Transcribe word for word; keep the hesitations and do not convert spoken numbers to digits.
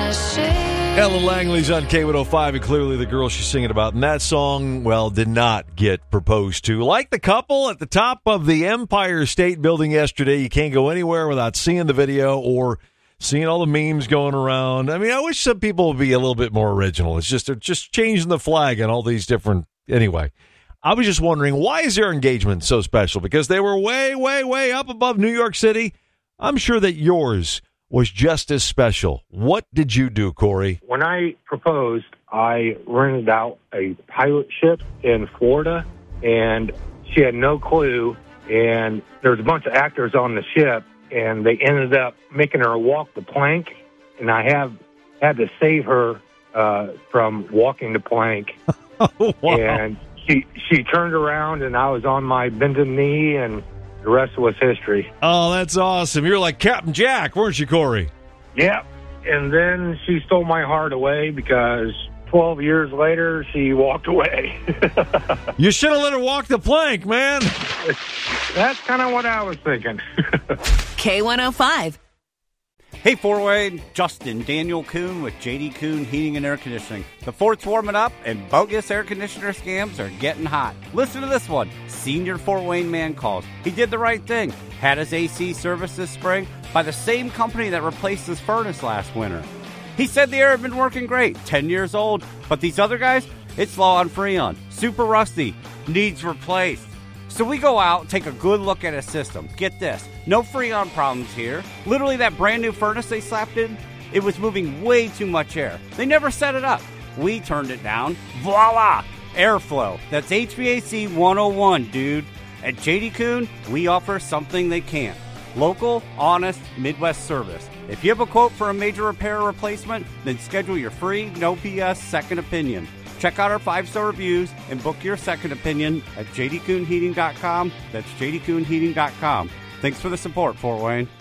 Ella Langley's on K one oh five, and clearly the girl she's singing about in that song, well, did not get proposed to. Like the couple at the top of the Empire State Building yesterday, you can't go anywhere without seeing the video or seeing all the memes going around. I mean, I wish some people would be a little bit more original. It's just they're just changing the flag and all these different. Anyway, I was just wondering, why is their engagement so special? Because they were way, way, way up above New York City. I'm sure that yours was just as special. What did you do, Corey? When I proposed, I rented out a pilot ship in Florida, and she had no clue. And there was a bunch of actors on the ship, and they ended up making her walk the plank, and I have had to save her uh, from walking the plank. Oh, wow. And she she turned around, and I was on my bended knee, and the rest was history. Oh, that's awesome. You're like Captain Jack, weren't you, Corey? Yep. And then she stole my heart away because twelve years later, she walked away. You should have let her walk the plank, man. That's kind of what I was thinking. K one oh five. Hey, Four-Way, Justin, Daniel Kuhn with J D Kuhn Heating and Air Conditioning. The fort's warming up, and bogus air conditioner scams are getting hot. Listen to this one. Senior Fort Wayne man calls. He did the right thing. Had his A C serviced this spring by the same company that replaced his furnace last winter. He said the air had been working great, ten years old, but these other guys, it's low on Freon, super rusty, needs replaced. So we go out, take a good look at his system. Get this, no Freon problems here. Literally that brand new furnace they slapped in, it was moving way too much air. They never set it up. We turned it down. Voila! Airflow. That's H V A C one oh one, dude. At J D Kuhn, we offer something they can't. Local, honest, Midwest service. If you have a quote for a major repair or replacement, then schedule your free, no B S second opinion. Check out our five-star reviews and book your second opinion at j d kuhn heating dot com. That's j d kuhn heating dot com. Thanks for the support, Fort Wayne.